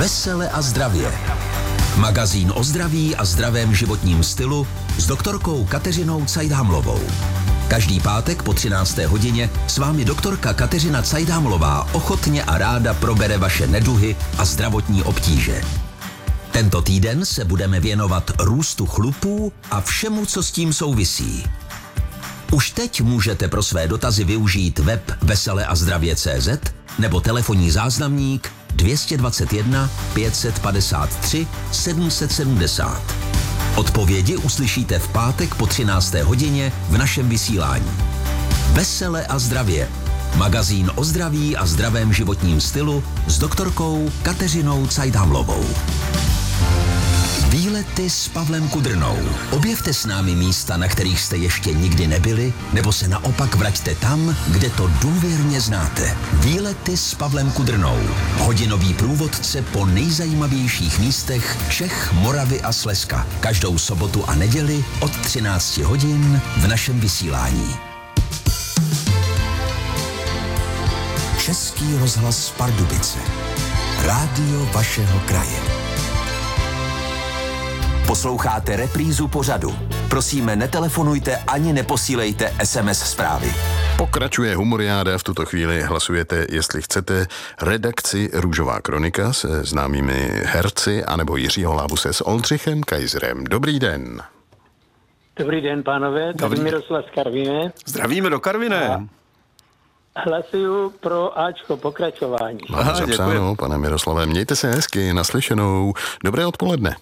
Vesele a zdravě. Magazín o zdraví a zdravém životním stylu s doktorkou Kateřinou Cajdhamlovou. Každý pátek po 13. hodině s vámi doktorka Kateřina Cajdhamlová ochotně a ráda probere vaše neduhy a zdravotní obtíže. Tento týden se budeme věnovat růstu chlupů a všemu, co s tím souvisí. Už teď můžete pro své dotazy využít web veseleazdravě.cz nebo telefonní záznamník 221 553 770. Odpovědi uslyšíte v pátek po 13. hodině v našem vysílání. Vesele a zdravě. Magazín o zdraví a zdravém životním stylu s doktorkou Kateřinou Cajdhamlovou. Výlety s Pavlem Kudrnou. Objevte s námi místa, na kterých jste ještě nikdy nebyli, nebo se naopak vraťte tam, kde to důvěrně znáte. Výlety s Pavlem Kudrnou. Hodinový průvodce po nejzajímavějších místech Čech, Moravy a Slezska. Každou sobotu a neděli od 13 hodin v našem vysílání. Český rozhlas Pardubice. Rádio vašeho kraje. Posloucháte reprízu pořadu. Prosíme, netelefonujte ani neposílejte SMS zprávy. Pokračuje humoriáda, v tuto chvíli hlasujete, jestli chcete, redakci Růžová kronika se známými herci anebo Jiřího Lábuse s Oldřichem Kajzrem. Dobrý den. Dobrý den, pánové. Tady Miroslav z Karviné. Zdravíme do Karviné. Hlasuju pro Ačko, pokračování. Máme zapsáno, pane Miroslave. Mějte se hezky, naslyšenou. Dobré odpoledne.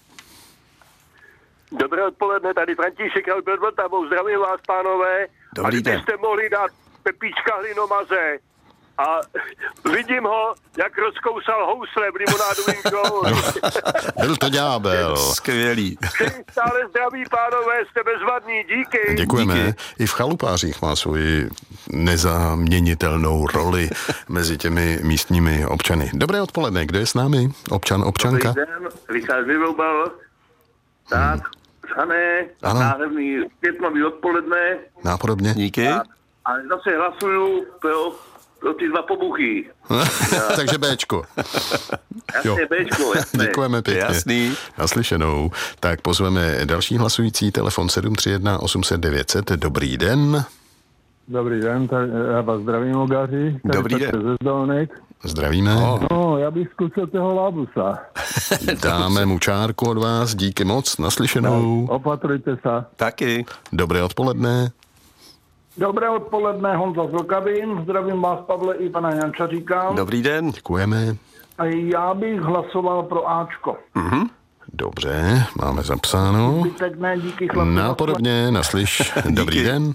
Dobré odpoledne, tady František Albert Vltavou, zdravím vás, pánové. Dobrý den. A kdybyste mohli dát Pepíčka Hlinomaze a vidím ho, jak rozkousal housle v limonádovým show. Byl to ďábel. Skvělý. Stále zdraví, pánové, jste bezvadní, díky. Děkujeme. Díky. I v chalupářích má svoji nezaměnitelnou roli mezi těmi místními občany. Dobré odpoledne, kdo je s námi? Občanka? Dobrý den, Richard Vyroubal. Tak, Hané, náhradný květnový odpoledne. Nápodobně. Díky. A zase hlasuju pro ty dva pobuchy. Takže Béčko. Jasně, Béčko, jasně. Děkujeme pěkně. Jasný. Naslyšenou. Tak pozveme další hlasující, telefon 731 800 900. Dobrý den. Dobrý den, já vás zdravím, Ogaři. Dobrý den. Zdravíme. No, já bych zkusil toho Lábusa. Dáme mu čárku od vás, díky moc, naslyšenou. Opatrujte se. Taky. Dobré odpoledne. Dobré odpoledne, Honza z Vlkavín. Zdravím vás, Pavle, i pana Jančaříka. Dobrý den. Děkujeme. A já bych hlasoval pro Ačko. Dobře, máme zapsáno. Zbytek ne, díky chlapi. Nápodobně, naslyš. Dobrý den.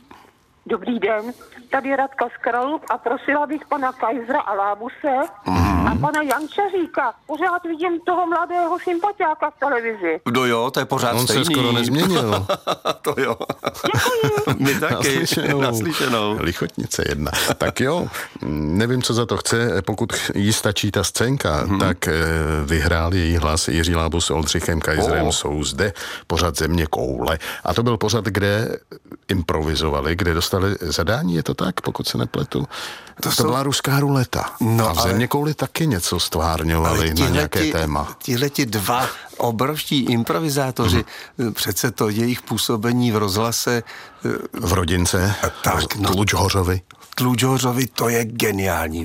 Dobrý den, tady je Radka z Kralup a prosila bych pana Kajzra a Lábuse a pana Jančaříka. Pořád vidím toho mladého sympatiáka v televizi. No jo, to je pořád On stejný. se skoro nezměnil. To jo. Děkuji. My taky. Naslyšenou. Lichotnice jedna. Tak jo, nevím, co za to chce. Pokud jí stačí ta scénka, tak vyhrál její hlas Jiří Lábus s Oldřichem Kajzrem. Jsou zde pořad Země koule. A to byl pořad, kde improvizovali, kde dostali zadání, je to tak, pokud se nepletu? To byla ruská ruleta. No, a v Země kouli taky něco stvárňovali na nějaké téma. Tihleti dva obrovští improvizátoři, přece to jejich působení v rozhlase... V Rodince, tak, no, Tlučhořovi. Tlučhořovi, to je geniální.